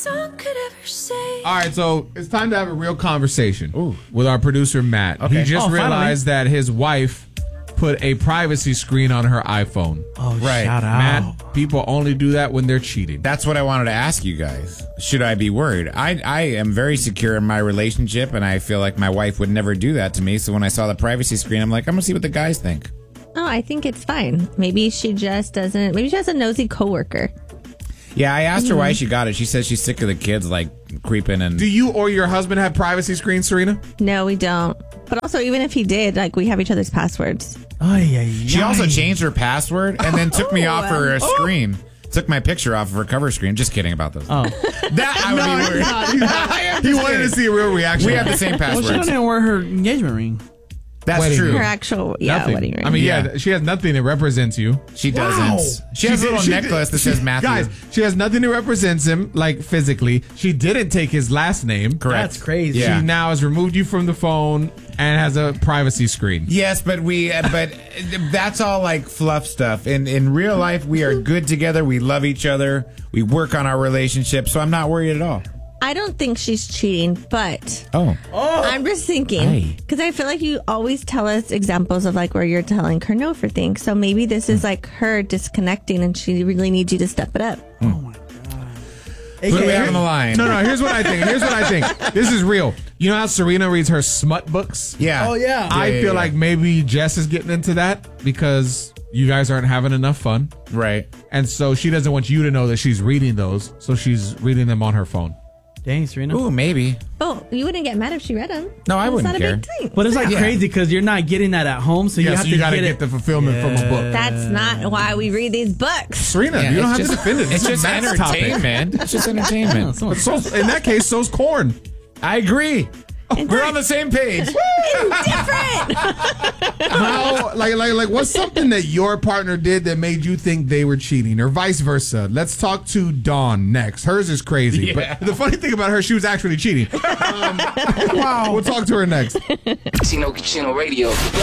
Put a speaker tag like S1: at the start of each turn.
S1: song could ever say.
S2: All right, so it's time to have a real conversation with our producer, Matt. Okay. He just realized that his wife put a privacy screen on her iPhone.
S3: Oh, right.
S4: Shout out.
S2: Matt, people only do that when they're cheating.
S3: That's what I wanted to ask you guys. Should I be worried? I am very secure in my relationship, and I feel like my wife would never do that to me. So when I saw the privacy screen, I'm like, I'm going to see what the guys think.
S5: Oh, I think it's fine. Maybe she just doesn't. Maybe she has a nosy coworker.
S3: Yeah, I asked her why she got it. She says she's sick of the kids, like, creeping and...
S2: Do you or your husband have privacy screens, Serena?
S5: No, we don't. But also, even if he did, like, we have each other's passwords.
S3: She also changed her password and then took me off her screen. Took my picture off of her cover screen. Just kidding about those.
S4: Oh.
S3: That I would be worried.
S2: He wanted to see a real reaction.
S3: We have the same
S4: Well, she
S3: passwords.
S4: didn't wear her engagement ring.
S3: That's
S2: Wedding
S3: true.
S2: ring.
S5: Her actual,
S2: Nothing.
S5: wedding ring.
S2: I mean, yeah, she has nothing that represents you.
S3: She doesn't. She has a little necklace that says Matthew.
S2: Guys, she has nothing that represents him, like physically. She didn't take his last name.
S3: Correct.
S4: That's crazy.
S3: Yeah.
S2: She now has removed you from the phone and has a privacy screen.
S3: Yes, but that's all like fluff stuff. In real life, we are good together. We love each other. We work on our relationship, so I'm not worried at all.
S5: I don't think she's cheating, but
S3: Oh.
S5: I'm just thinking, because I feel like you always tell us examples of like where you're telling her no for things. So maybe this is like her disconnecting and she really needs you to step it up.
S3: Who do we have on the line?
S2: No, here's what I think. This is real. You know how Serena reads her smut books?
S3: Yeah.
S4: Oh, yeah.
S2: I feel like maybe Jess is getting into that because you guys aren't having enough fun.
S3: Right.
S2: And so she doesn't want you to know that she's reading those. So she's reading them on her phone.
S4: Dang, Serena.
S3: Ooh, maybe.
S5: Oh, you wouldn't get mad if she read them.
S3: No, I wouldn't
S5: It's
S3: care.
S5: not a big thing.
S4: But it's like
S3: Yeah.
S4: crazy because you're not getting that at home, so you have to
S2: gotta
S4: get
S2: get the fulfillment from a book.
S5: That's not why we read these books.
S2: Serena,
S3: Yeah,
S2: you don't
S3: it's
S2: have to
S3: just-
S2: defend it.
S3: It's
S2: This is
S3: just
S2: Matt's topic.
S3: entertainment. It's just entertainment.
S2: But so, in that case, so's corn.
S3: I agree. We're on the same page.
S5: Different.
S2: How, like, what's something that your partner did that made you think they were cheating, or vice versa? Let's talk to Dawn next. Hers is crazy,
S3: Yeah.
S2: but the funny thing about her, she was actually cheating. Wow. We'll talk to her next.
S6: Chino Radio.